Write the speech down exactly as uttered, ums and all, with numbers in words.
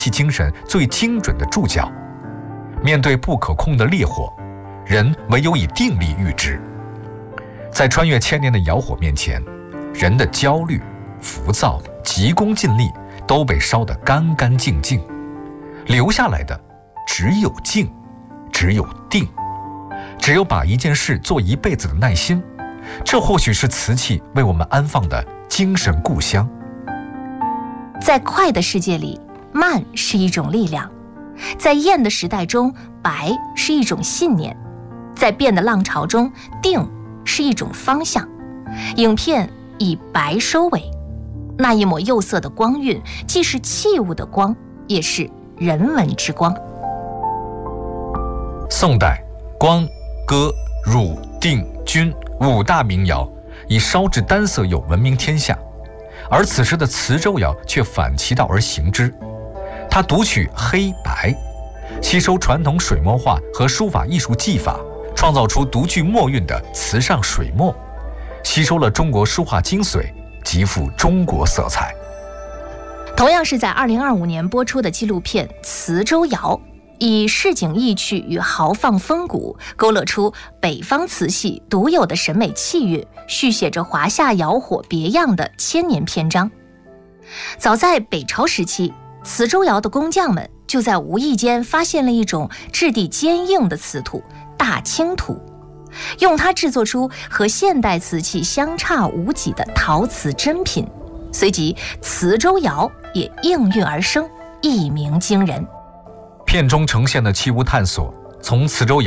其精神最精准的注脚。面对不可控的烈火，人唯有以定力御之。在穿越千年的窑火面前，人的焦虑、浮躁、急功近利都被烧得干干净净，留下来的只有静，只有定，只有把一件事做一辈子的耐心。这或许是瓷器为我们安放的精神故乡。 在快的世界里，慢是一种力量；在艳的时代中，白是一种信念；在变的浪潮中，定是一种方向。影片以白收尾，那一抹釉色的光晕，既是器物的光，也是人文之光。 宋代，光、歌、汝、定、钧五大名窑以烧制单色釉闻名天下，而此时的磁州窑却反其道而行之。它独取黑白，吸收传统水墨画和书法艺术技法，创造出独具墨韵的瓷上水墨，吸收了中国书画精髓，极富中国色彩。 同样是在二零二五年播出的纪录片《磁州窑》，以市井意趣与豪放风骨，勾勒出北方瓷器独有的审美气韵，续写着华夏窑火别样的千年篇章。早在北朝时期，磁州窑的工匠们就在无意间发现了一种质地坚硬的瓷土——大青土，用它制作出和现代瓷器相差无几的陶瓷珍品，随即磁州窑也应运而生，一鸣惊人。 片中呈现的器物探索，从磁州窑